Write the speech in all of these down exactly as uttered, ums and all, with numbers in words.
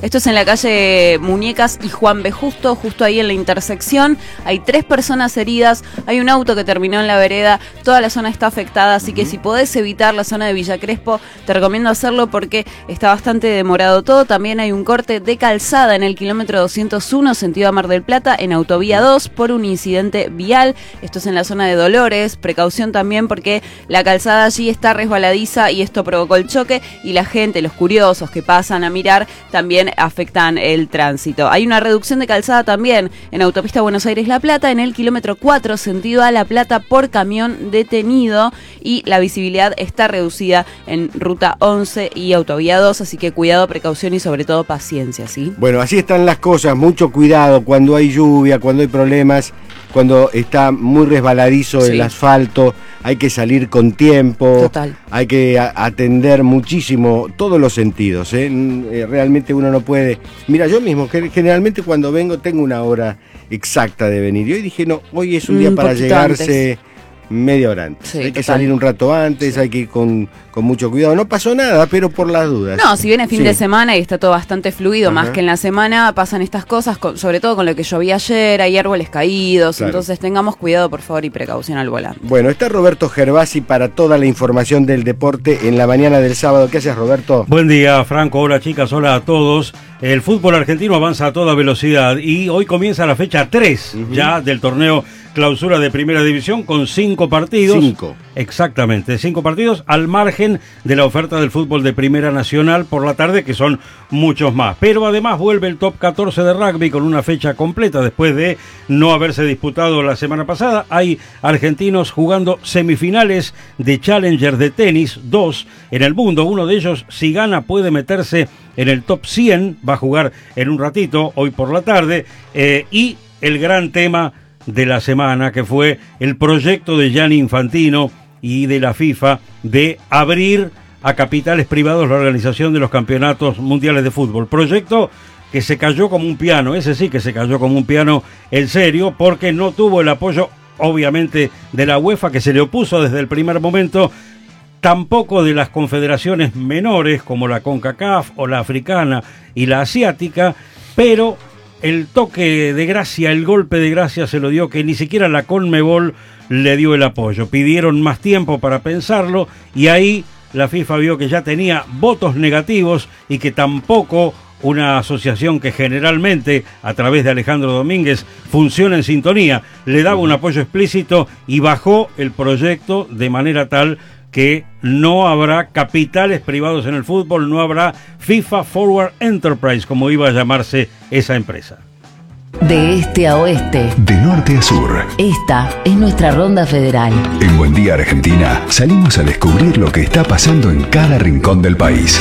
Esto es en la calle Muñecas y Juan B. Justo, justo ahí en la intersección. Hay tres personas heridas, hay un auto que terminó en la vereda, toda la zona está afectada, así que si podés evitar la zona de Villa Crespo, te recomiendo hacerlo porque está bastante demorado todo. También hay un corte de calzada en el kilómetro doscientos uno, sentido a Mar del Plata, en autovía dos, por un incidente vial. Esto es en la zona de Dolores. Precaución también porque la calzada allí está resbaladiza y esto provocó el choque, y la gente, los curiosos que pasan a mirar, también afectan el tránsito. Hay una reducción de calzada también en autopista Buenos Aires-La Plata, en el kilómetro cuatro, sentido a La Plata, por camión detenido, y la visibilidad está reducida en ruta once y autovía dos, así que cuidado, precaución y sobre todo paciencia, ¿sí? Bueno, así están las cosas, mucho cuidado cuando hay lluvia, cuando hay problemas, cuando está muy resbaladizo sí. el asfalto, hay que salir con tiempo. Total. Hay que a- atender muchísimo todos los sentidos, ¿eh? Eh, realmente uno no puede... Mira, yo mismo, que generalmente cuando vengo tengo una hora exacta de venir, y hoy dije, no, hoy es un día un para llegarse... Antes. Media hora antes. Sí, hay que total. salir un rato antes, sí. hay que ir con, con mucho cuidado. No pasó nada, pero por las dudas. No, si viene fin sí. de semana y está todo bastante fluido, Ajá. más que en la semana, pasan estas cosas, con, sobre todo con lo que llovía ayer, hay árboles caídos, claro. entonces tengamos cuidado, por favor, y precaución al volante. Bueno, está Roberto Gervasi para toda la información del deporte en la mañana del sábado. ¿Qué haces, Roberto? Buen día, Franco. Hola, chicas. Hola a todos. El fútbol argentino avanza a toda velocidad y hoy comienza la fecha tres uh-huh. ya del torneo Clausura de Primera División, con cinco partidos. Cinco. Exactamente, cinco partidos al margen de la oferta del fútbol de Primera Nacional por la tarde, que son muchos más. Pero además vuelve el top catorce de rugby con una fecha completa después de no haberse disputado la semana pasada. Hay argentinos jugando semifinales de Challenger de tenis, dos en el mundo. Uno de ellos, si gana, puede meterse en el top cien. Va a jugar en un ratito, hoy por la tarde. Eh, y el gran tema de la semana, que fue el proyecto de Gianni Infantino y de la FIFA de abrir a capitales privados la organización de los campeonatos mundiales de fútbol. Proyecto que se cayó como un piano, ese sí que se cayó como un piano en serio, porque no tuvo el apoyo, obviamente, de la UEFA, que se le opuso desde el primer momento, tampoco de las confederaciones menores como la CONCACAF o la africana y la asiática, pero el toque de gracia, el golpe de gracia se lo dio que ni siquiera la CONMEBOL le dio el apoyo. Pidieron más tiempo para pensarlo y ahí la FIFA vio que ya tenía votos negativos y que tampoco una asociación que generalmente, a través de Alejandro Domínguez, funciona en sintonía, le daba un apoyo explícito y bajó el proyecto de manera tal que no habrá capitales privados en el fútbol, no habrá FIFA Forward Enterprise, como iba a llamarse esa empresa. De este a oeste, de norte a sur, esta es nuestra ronda federal. En Buen Día Argentina salimos a descubrir lo que está pasando en cada rincón del país.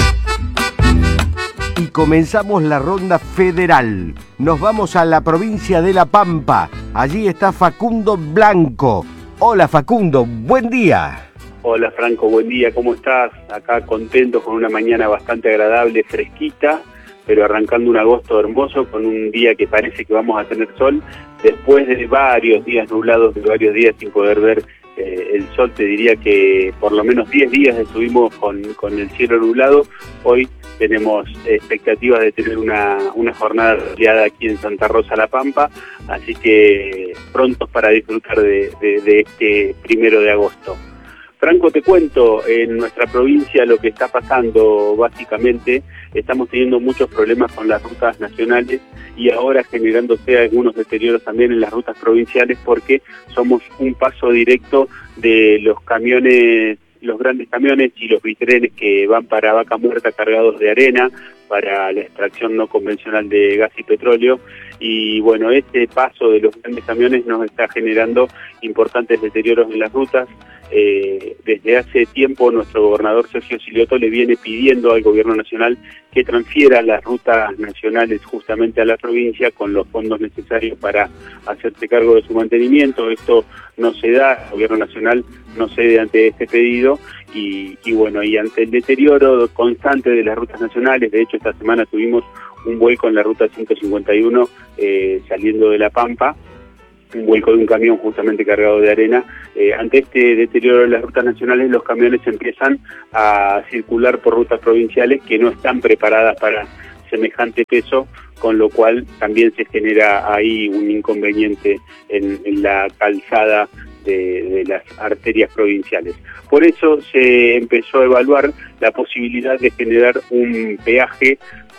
Y comenzamos la ronda federal. Nos vamos a la provincia de La Pampa. Allí está Facundo Blanco. Hola, Facundo, buen día. Hola, Franco, buen día, ¿cómo estás? Acá contento con una mañana bastante agradable, fresquita, pero arrancando un agosto hermoso con un día que parece que vamos a tener sol, después de varios días nublados, de varios días sin poder ver eh, el sol. Te diría que por lo menos diez días estuvimos con, con el cielo nublado. Hoy tenemos expectativas de tener una, una jornada soleada aquí en Santa Rosa, La Pampa, así que prontos para disfrutar de, de, de este primero de agosto. Franco, te cuento, en nuestra provincia lo que está pasando básicamente, estamos teniendo muchos problemas con las rutas nacionales y ahora generándose algunos deterioros también en las rutas provinciales porque somos un paso directo de los camiones, los grandes camiones y los bitrenes que van para Vaca Muerta cargados de arena para la extracción no convencional de gas y petróleo. Y bueno, este paso de los grandes camiones nos está generando importantes deterioros en las rutas. Eh, desde hace tiempo nuestro gobernador Sergio Silioto le viene pidiendo al gobierno nacional que transfiera las rutas nacionales justamente a la provincia con los fondos necesarios para hacerse cargo de su mantenimiento. Esto no se da, el gobierno nacional no cede ante este pedido y, y bueno, y ante el deterioro constante de las rutas nacionales. De hecho, esta semana tuvimos un vuelco en la ruta ciento cincuenta y uno eh, saliendo de La Pampa, un vuelco de un camión justamente cargado de arena. Eh, ante este deterioro de las rutas nacionales, los camiones empiezan a circular por rutas provinciales que no están preparadas para semejante peso, con lo cual también se genera ahí un inconveniente en, en la calzada de, de las arterias provinciales. Por eso se empezó a evaluar la posibilidad de generar un peaje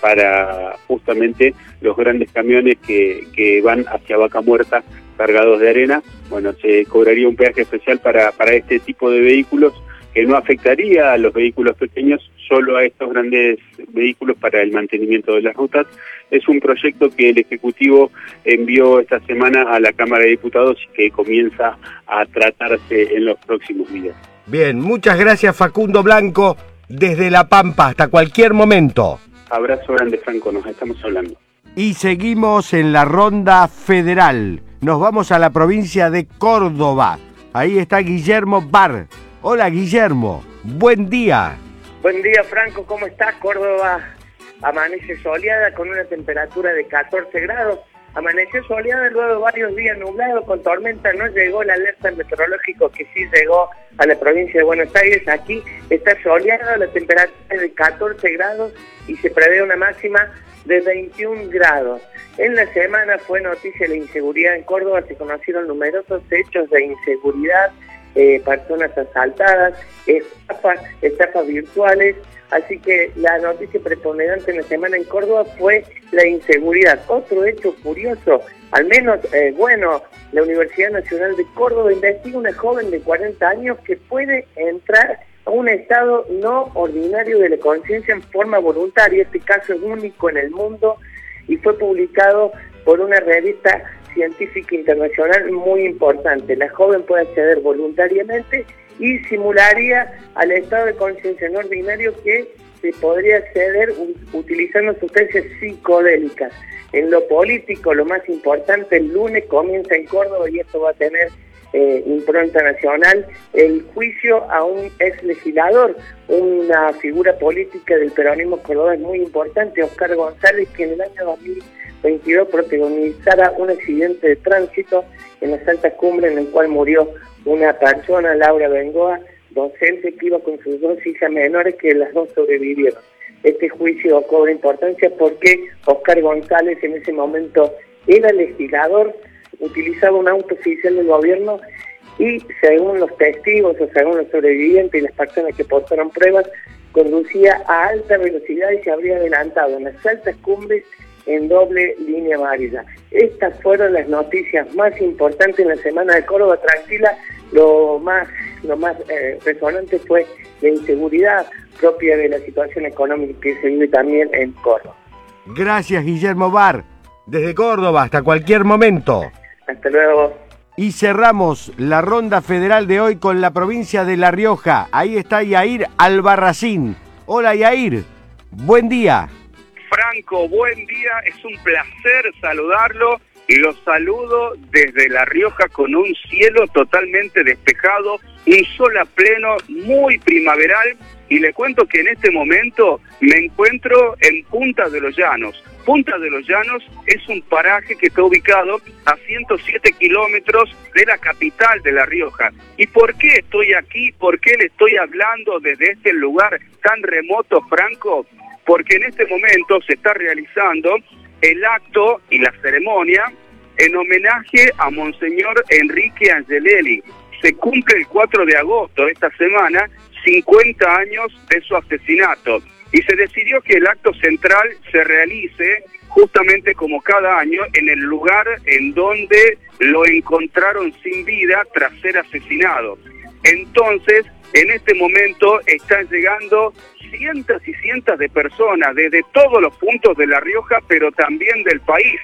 para justamente los grandes camiones que, que van hacia Vaca Muerta cargados de arena. Bueno, se cobraría un peaje especial para, para este tipo de vehículos, que no afectaría a los vehículos pequeños, solo a estos grandes vehículos para el mantenimiento de las rutas. Es un proyecto que el Ejecutivo envió esta semana a la Cámara de Diputados y que comienza a tratarse en los próximos días. Bien, muchas gracias Facundo Blanco, desde La Pampa, hasta cualquier momento. Abrazo grande, Franco, nos estamos hablando. Y seguimos en la ronda federal. Nos vamos a la provincia de Córdoba. Ahí está Guillermo Bar. Hola Guillermo, buen día. Buen día Franco, ¿cómo estás? Córdoba amanece soleada con una temperatura de catorce grados. Amaneció soleada luego de varios días nublado con tormenta. No llegó la alerta meteorológico que sí llegó a la provincia de Buenos Aires. Aquí está soleada, la temperatura es de catorce grados y se prevé una máxima de veintiún grados. En la semana fue noticia la inseguridad en Córdoba. Se conocieron numerosos hechos de inseguridad, eh, personas asaltadas, estafas, estafas virtuales. Así que la noticia preponderante en la semana en Córdoba fue la inseguridad. Otro hecho curioso, al menos eh, bueno, la Universidad Nacional de Córdoba investiga una joven de cuarenta años que puede entrar a un estado no ordinario de la conciencia en forma voluntaria. Este caso es único en el mundo y fue publicado por una revista científica internacional muy importante. La joven puede acceder voluntariamente y simularía al estado de conciencia no ordinario que se podría acceder utilizando sustancias psicodélicas. En lo político, lo más importante, el lunes comienza en Córdoba, y esto va a tener eh, impronta nacional, el juicio a un ex legislador, una figura política del peronismo cordobés muy importante, Oscar González, que en el año dos mil veintidós protagonizara un accidente de tránsito en las altas cumbres en el cual murió una persona, Laura Bengoa, docente, que iba con sus dos hijas menores, que las dos sobrevivieron. Este juicio cobra importancia porque Oscar González en ese momento era legislador, utilizaba un auto oficial del gobierno y, según los testigos o según los sobrevivientes y las personas que aportaron pruebas, conducía a alta velocidad y se habría adelantado en las altas cumbres en doble línea amarilla. Estas fueron las noticias más importantes en la semana de Córdoba. Tranquila, lo más, lo más eh, resonante fue la inseguridad propia de la situación económica que se vive también en Córdoba. Gracias Guillermo Bar, desde Córdoba hasta cualquier momento. Hasta luego. Y cerramos la ronda federal de hoy con la provincia de La Rioja. Ahí está Yair Albarracín. Hola Yair, buen día. Franco, buen día, es un placer saludarlo y los saludo desde La Rioja con un cielo totalmente despejado, un sol a pleno, muy primaveral, y le cuento que en este momento me encuentro en Punta de los Llanos. Punta de los Llanos es un paraje que está ubicado a ciento siete kilómetros de la capital de La Rioja. ¿Y por qué estoy aquí? ¿Por qué le estoy hablando desde este lugar tan remoto, Franco? Porque en este momento se está realizando el acto y la ceremonia en homenaje a Monseñor Enrique Angelelli. Se cumple el cuatro de agosto de esta semana, cincuenta años de su asesinato, y se decidió que el acto central se realice justamente como cada año en el lugar en donde lo encontraron sin vida tras ser asesinado. Entonces, en este momento están llegando cientos y cientos de personas desde todos los puntos de La Rioja, pero también del país.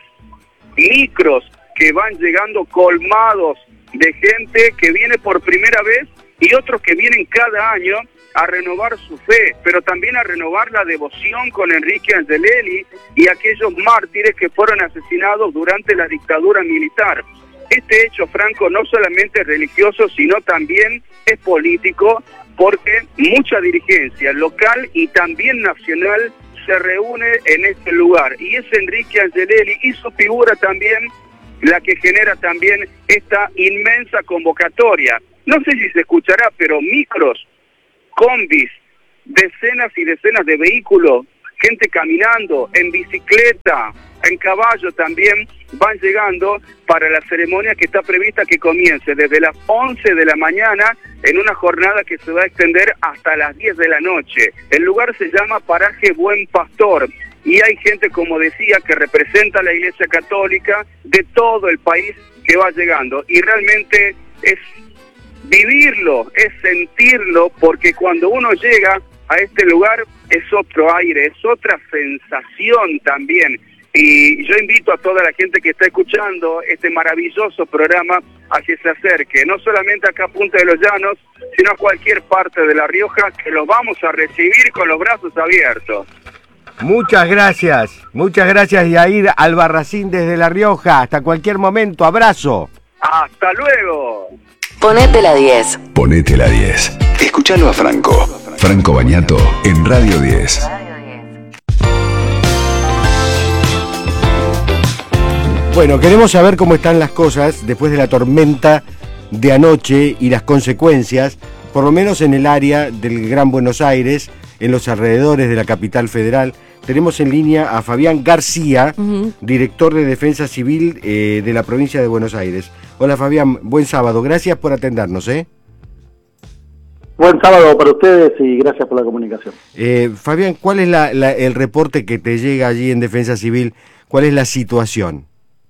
Micros que van llegando colmados de gente que viene por primera vez y otros que vienen cada año a renovar su fe, pero también a renovar la devoción con Enrique Angelelli y aquellos mártires que fueron asesinados durante la dictadura militar. Este hecho, Franco, no solamente es religioso, sino también es político, porque mucha dirigencia local y también nacional se reúne en este lugar. Y es Enrique Angelelli y su figura también la que genera también esta inmensa convocatoria. No sé si se escuchará, pero micros, combis, decenas y decenas de vehículos gente caminando, en bicicleta, en caballo también, van llegando para la ceremonia que está prevista que comience desde las once de la mañana en una jornada que se va a extender hasta las diez de la noche. El lugar se llama Paraje Buen Pastor y hay gente, como decía, que representa a la Iglesia Católica de todo el país que va llegando, y realmente es vivirlo, es sentirlo, porque cuando uno llega a este lugar es otro aire, es otra sensación también. Y yo invito a toda la gente que está escuchando este maravilloso programa a que se acerque, no solamente acá a Punta de los Llanos, sino a cualquier parte de La Rioja, que los vamos a recibir con los brazos abiertos. Muchas gracias, muchas gracias, Yair Albarracín desde La Rioja. Hasta cualquier momento, abrazo. ¡Hasta luego! Ponete la diez. Ponete la diez. Escuchalo a Franco. Franco Bagnato en Radio diez. Bueno, queremos saber cómo están las cosas después de la tormenta de anoche y las consecuencias, por lo menos en el área del Gran Buenos Aires, en los alrededores de la capital federal. Tenemos en línea a Fabián García, uh-huh. director de Defensa Civil eh, de la provincia de Buenos Aires. Hola Fabián, buen sábado, gracias por atendernos. ¿eh? Buen sábado para ustedes y gracias por la comunicación. Eh, Fabián, ¿cuál es la, la, el reporte que te llega allí en Defensa Civil? ¿Cuál es la situación?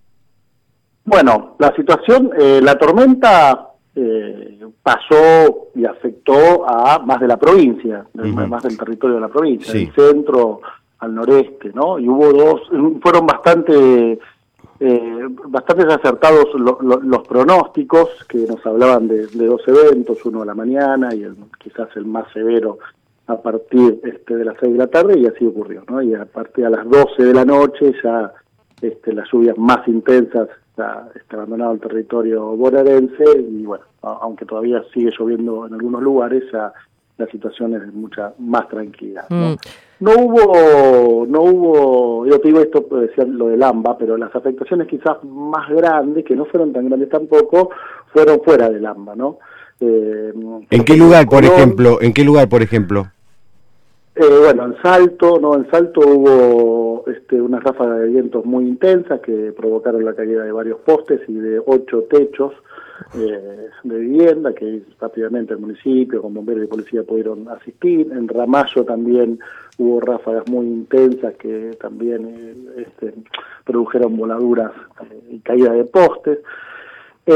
Bueno, la situación, eh, la tormenta eh, pasó y afectó a más de la provincia, uh-huh. más del territorio de la provincia, sí. del centro al noreste, ¿no? Y hubo dos, fueron bastante, eh, bastante acertados lo, lo, los pronósticos que nos hablaban de, de dos eventos, uno a la mañana y el, quizás el más severo a partir este, de las seis de la tarde, y así ocurrió, ¿no? Y a partir de las doce de la noche ya este, las lluvias más intensas está, está abandonado el territorio bonaerense y bueno, a, aunque todavía sigue lloviendo en algunos lugares, ya la situación es de mucha más tranquilidad, ¿no? Mm. No hubo, no hubo, yo te digo esto, puede decir lo del AMBA, pero las afectaciones quizás más grandes, que no fueron tan grandes tampoco, fueron fuera del AMBA, ¿no? Eh, ¿En qué lugar, por Colón, ejemplo? ¿En qué lugar, por ejemplo? Eh, bueno, en Salto, no, en Salto hubo este, unas ráfagas de vientos muy intensas que provocaron la caída de varios postes y de ocho techos eh, de vivienda, que rápidamente el municipio con bomberos y policía pudieron asistir. En Ramallo también hubo ráfagas muy intensas que también eh, este, produjeron voladuras eh, y caída de postes. Eh,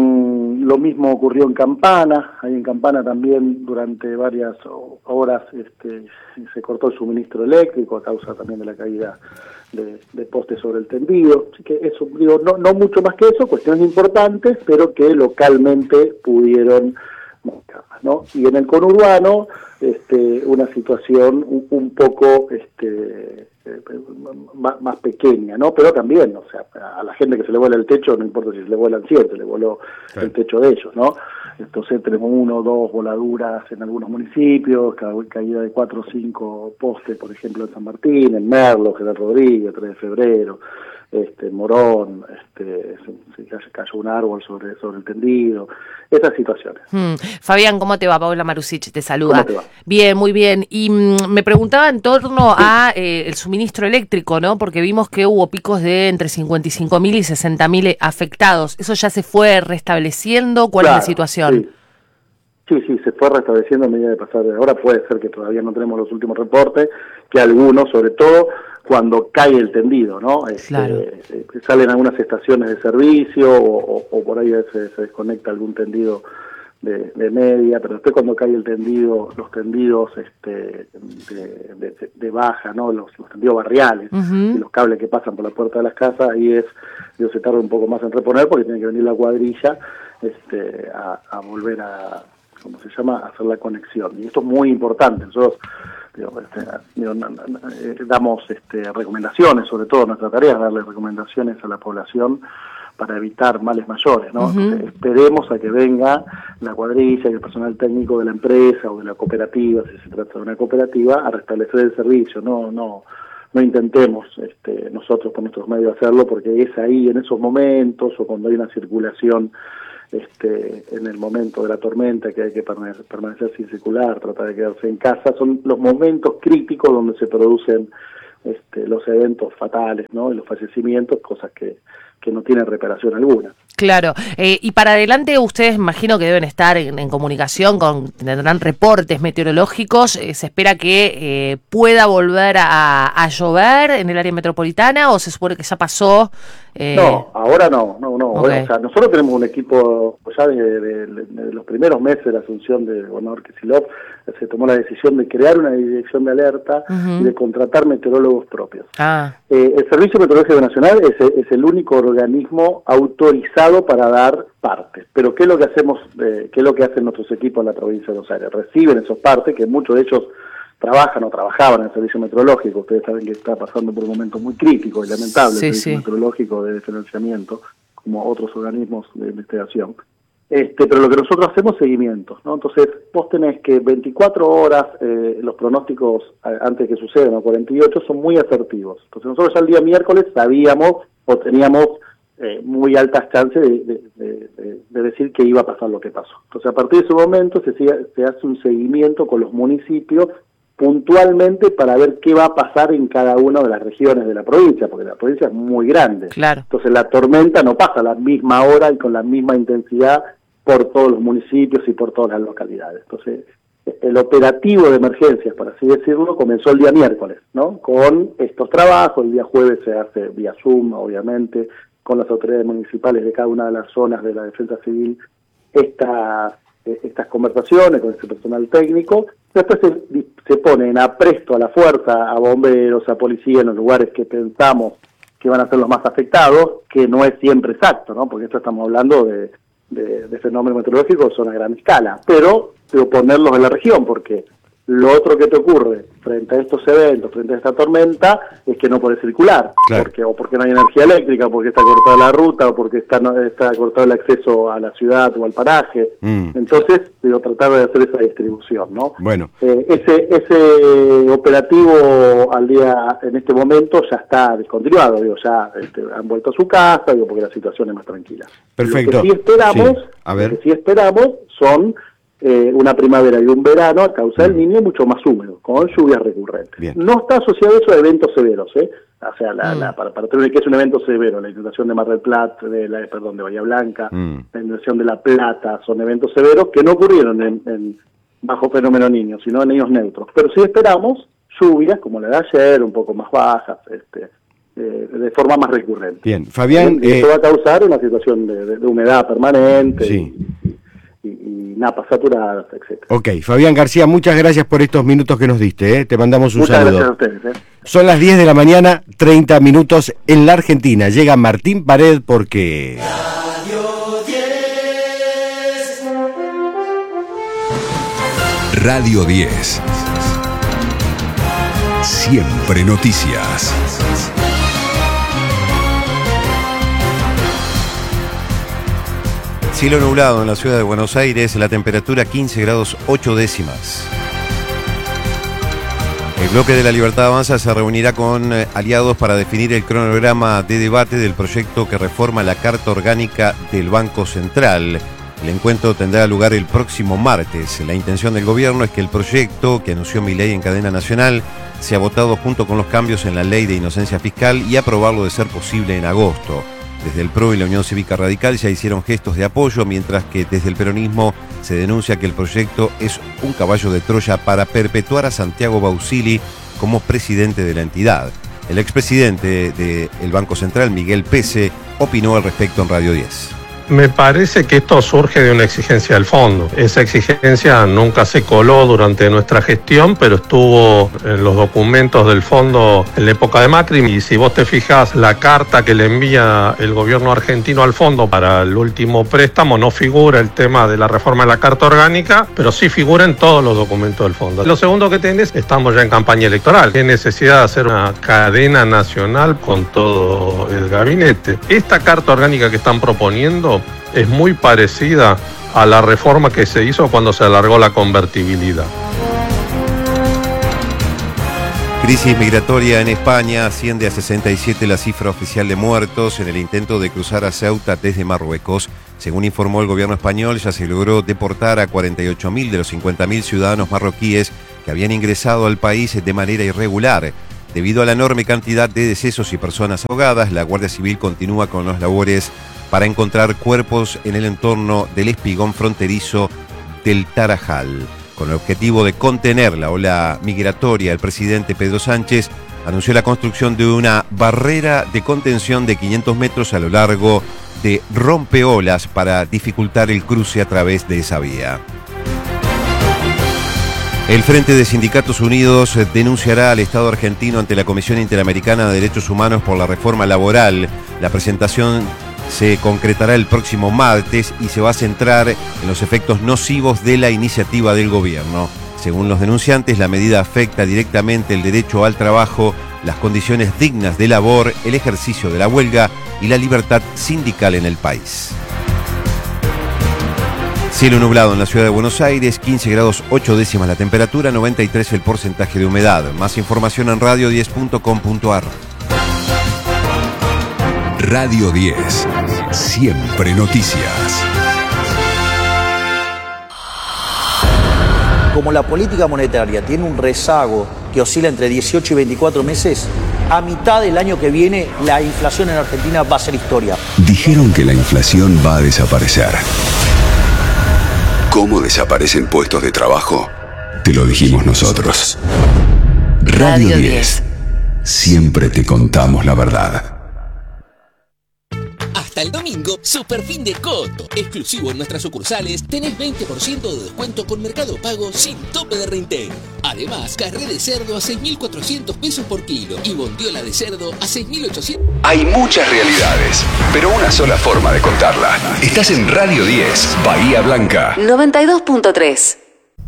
lo mismo ocurrió en Campana. Ahí en Campana también durante varias horas este, se cortó el suministro eléctrico a causa también de la caída de, de postes sobre el tendido. Así que eso, digo, no, no mucho más que eso, cuestiones importantes, pero que localmente pudieron marcarlas, ¿no? Y en el conurbano, este, una situación un, un poco este, eh, más, más pequeña, ¿no? Pero también, o sea, a la gente que se le vuela el techo, no importa si se le vuelan cien, se le voló sí. el techo de ellos, ¿no? Entonces tenemos uno o dos voladuras en algunos municipios, caída de cuatro o cinco postes, por ejemplo, en San Martín, en Merlo, General Rodríguez, tres de febrero, este, Morón, este, se, se cayó un árbol sobre, sobre el tendido, esas situaciones. Hmm. Fabián, ¿cómo te va? Paola Marusic te saluda. ¿Cómo te va? Bien, muy bien. Y mm, me preguntaba en torno a eh, el suministro eléctrico, ¿no? Porque vimos que hubo picos de entre cincuenta y cinco mil y sesenta mil afectados. ¿Eso ya se fue restableciendo? ¿Cuál claro, es la situación? Sí. Sí, sí, se fue restableciendo a medida de pasar de ahora. Puede ser que todavía no tenemos los últimos reportes, que algunos, sobre todo, cuando cae el tendido, ¿no? Claro. Este, eh, salen algunas estaciones de servicio o, o, o por ahí se, se desconecta algún tendido de, de media, pero después cuando cae el tendido, los tendidos este, de, de, de baja, ¿no? Los, los tendidos barriales, uh-huh. y los cables que pasan por la puerta de las casas, ahí es, Dios, se tarda un poco más en reponer porque tiene que venir la cuadrilla este, a, a volver a, ¿cómo se llama?, hacer la conexión. Y esto es muy importante. Nosotros digo, este, digo, eh, damos este, recomendaciones, sobre todo nuestra tarea es darle recomendaciones a la población para evitar males mayores, ¿no? Uh-huh. Entonces, esperemos a que venga la cuadrilla y el personal técnico de la empresa o de la cooperativa, si se trata de una cooperativa, a restablecer el servicio. No, no, no intentemos este, nosotros con nuestros medios hacerlo, porque es ahí, en esos momentos, o cuando hay una circulación este, en el momento de la tormenta, que hay que permanecer, permanecer sin circular, tratar de quedarse en casa, son los momentos críticos donde se producen este, los eventos fatales, ¿no? Y los fallecimientos, cosas que, que no tienen reparación alguna. Claro, eh, y para adelante ustedes imagino que deben estar en, en comunicación, con tendrán reportes meteorológicos, eh, ¿se espera que eh, pueda volver a, a llover en el área metropolitana o se supone que ya pasó? Eh... No, ahora no, no, no. Okay. Bueno, o sea, nosotros tenemos un equipo, pues ya de, de, de, de los primeros meses de la asunción del gobernador Kicillof, se tomó la decisión de crear una dirección de alerta uh-huh. y de contratar meteorólogos propios. Ah. Eh, el Servicio Meteorológico Nacional es, es el único organismo autorizado para dar partes. Pero ¿qué es lo que hacemos, eh, qué es lo que hacen nuestros equipos en la provincia de Buenos Aires? Reciben esos partes, que muchos de ellos trabajan o trabajaban en el servicio meteorológico. Ustedes saben que está pasando por un momento muy crítico y lamentable sí, el servicio sí. meteorológico de financiamiento, como otros organismos de investigación. Este, pero lo que nosotros hacemos es seguimientos, ¿no? Entonces, vos tenés que veinticuatro horas, eh, los pronósticos eh, antes que sucedan, o cuarenta y ocho, son muy asertivos. Entonces, nosotros ya el día miércoles sabíamos o teníamos eh, muy altas chances de, de, de, de, de decir que iba a pasar lo que pasó. Entonces, a partir de ese momento se, se hace un seguimiento con los municipios puntualmente para ver qué va a pasar en cada una de las regiones de la provincia, porque la provincia es muy grande. Claro. Entonces, la tormenta no pasa a la misma hora y con la misma intensidad por todos los municipios y por todas las localidades. Entonces, el operativo de emergencias, por así decirlo, comenzó el día miércoles, ¿no? Con estos trabajos, el día jueves se hace vía Zoom, obviamente, con las autoridades municipales de cada una de las zonas de la defensa civil, esta, estas conversaciones con este personal técnico. Después se, se pone en apresto a la fuerza, a bomberos, a policía en los lugares que pensamos que van a ser los más afectados, que no es siempre exacto, ¿no? Porque esto estamos hablando de De, de fenómenos meteorológicos son a gran escala, pero, pero ponerlos en la región, porque lo otro que te ocurre frente a estos eventos, frente a esta tormenta, es que no podés circular, claro. porque o porque no hay energía eléctrica, porque está cortada la ruta, o porque está, no, está cortado el acceso a la ciudad o al paraje. Mm. Entonces, digo, tratar de hacer esa distribución, ¿no? Bueno. Eh, ese ese operativo al día, en este momento, ya está descontinuado, digo, ya este, han vuelto a su casa, digo, porque la situación es más tranquila. Perfecto. Lo que sí esperamos, sí. A ver. Lo que sí esperamos son Eh, una primavera y un verano a causa del Niño mucho más húmedo, con lluvias recurrentes. Bien. No está asociado eso a eventos severos, ¿eh? O sea, la, mm. la, para, para tener que es un evento severo, la inundación de Mar del Plata, de la, perdón, de Bahía Blanca, mm. la inundación de La Plata, son eventos severos que no ocurrieron en, en bajo fenómeno Niño, sino en niños neutros. Pero sí esperamos lluvias, como la de ayer, un poco más bajas, este eh, de forma más recurrente. Bien, Fabián... Y eso eh... va a causar una situación de, de, de humedad permanente. Sí. Y, y napas saturadas, etcétera. Ok, Fabián García, muchas gracias por estos minutos que nos diste, ¿eh? Te mandamos un muchas saludo. Gracias a ustedes, ¿eh? Son las diez de la mañana, treinta minutos en la Argentina. Llega Martín Pared porque... Radio diez. Radio diez. Siempre noticias. Cielo nublado en la ciudad de Buenos Aires, la temperatura quince grados ocho décimas. El bloque de la Libertad Avanza se reunirá con eh, aliados para definir el cronograma de debate del proyecto que reforma la Carta Orgánica del Banco Central. El encuentro tendrá lugar el próximo martes. La intención del gobierno es que el proyecto, que anunció Milei en cadena nacional, sea votado junto con los cambios en la Ley de Inocencia Fiscal y aprobarlo de ser posible en agosto. Desde el P R O y la Unión Cívica Radical ya hicieron gestos de apoyo, mientras que desde el peronismo se denuncia que el proyecto es un caballo de Troya para perpetuar a Santiago Bausili como presidente de la entidad. El expresidente del Banco Central, Miguel Pese, opinó al respecto en Radio diez. Me parece que esto surge de una exigencia del fondo. Esa exigencia nunca se coló durante nuestra gestión, pero estuvo en los documentos del fondo en la época de Macri. Y si vos te fijas, la carta que le envía el gobierno argentino al fondo para el último préstamo no figura el tema de la reforma de la Carta Orgánica, pero sí figura en todos los documentos del fondo. Lo segundo que tenés, estamos ya en campaña electoral. ¿Qué necesidad de hacer una cadena nacional con todo el gabinete? Esta Carta Orgánica que están proponiendo es muy parecida a la reforma que se hizo cuando se alargó la convertibilidad. Crisis migratoria en España. Asciende a sesenta y siete la cifra oficial de muertos en el intento de cruzar a Ceuta desde Marruecos. Según informó el gobierno español, ya se logró deportar a cuarenta y ocho mil de los cincuenta mil ciudadanos marroquíes que habían ingresado al país de manera irregular. Debido a la enorme cantidad de decesos y personas ahogadas, la Guardia Civil continúa con las labores para encontrar cuerpos en el entorno del espigón fronterizo del Tarajal. Con el objetivo de contener la ola migratoria, el presidente Pedro Sánchez anunció la construcción de una barrera de contención de quinientos metros a lo largo de rompeolas para dificultar el cruce a través de esa vía. El Frente de Sindicatos Unidos denunciará al Estado argentino ante la Comisión Interamericana de Derechos Humanos por la reforma laboral. La presentación se concretará el próximo martes y se va a centrar en los efectos nocivos de la iniciativa del gobierno. Según los denunciantes, la medida afecta directamente el derecho al trabajo, las condiciones dignas de labor, el ejercicio de la huelga y la libertad sindical en el país. Cielo nublado en la ciudad de Buenos Aires, quince grados ocho décimas la temperatura, noventa y tres el porcentaje de humedad. Más información en radio diez punto com punto ar. Radio diez. Siempre noticias. Como la política monetaria tiene un rezago que oscila entre dieciocho y veinticuatro meses, a mitad del año que viene la inflación en Argentina va a ser historia. Dijeron que la inflación va a desaparecer. ¿Cómo desaparecen puestos de trabajo? Te lo dijimos nosotros. Radio diez. Siempre te contamos la verdad. Hasta el domingo, Super Fin de Coto. Exclusivo en nuestras sucursales, tenés veinte por ciento de descuento con Mercado Pago sin tope de reintegro. Además, carré de cerdo a seis mil cuatrocientos pesos por kilo y bondiola de cerdo a seis mil ochocientos. Hay muchas realidades, pero una sola forma de contarla. Estás en Radio diez, Bahía Blanca. noventa y dos punto tres.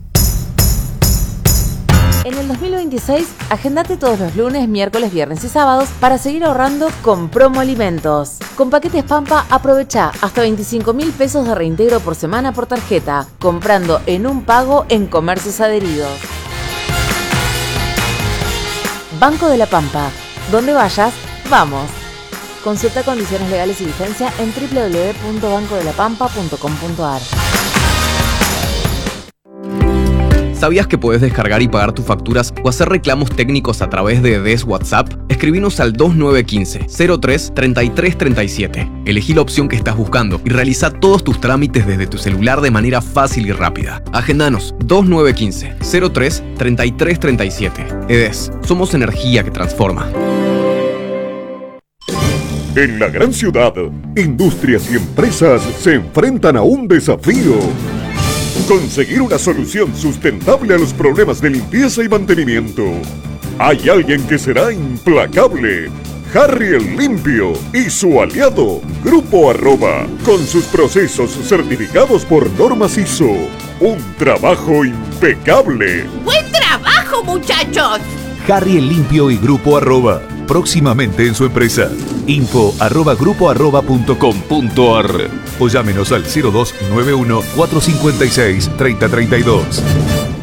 En el dos mil veintiséis, agendate todos los lunes, miércoles, viernes y sábados para seguir ahorrando con Promo Alimentos. Con paquetes Pampa, aprovecha hasta veinticinco mil pesos de reintegro por semana por tarjeta, comprando en un pago en comercios adheridos. Banco de la Pampa. Donde vayas, vamos. Consulta condiciones legales y vigencia en doble u doble u doble u punto banco de la pampa punto com punto ar. ¿Sabías que puedes descargar y pagar tus facturas o hacer reclamos técnicos a través de D E S WhatsApp? Escribinos al dos nueve uno cinco, cero tres, treinta y tres treinta y siete. Elegí la opción que estás buscando y realiza todos tus trámites desde tu celular de manera fácil y rápida. Agendanos dos nueve uno cinco, cero tres, treinta y tres treinta y siete. E D E S, somos energía que transforma. En la gran ciudad, industrias y empresas se enfrentan a un desafío. Conseguir una solución sustentable a los problemas de limpieza y mantenimiento. Hay alguien que será implacable. Harry el Limpio y su aliado, Grupo Arroba, con sus procesos certificados por normas I S O. Un trabajo impecable. ¡Buen trabajo, muchachos! Harry el Limpio y Grupo Arroba, próximamente en su empresa. Info arroba grupo arroba punto com punto ar o llámenos al cero dos nueve uno, cuatro cinco seis, tres cero tres dos.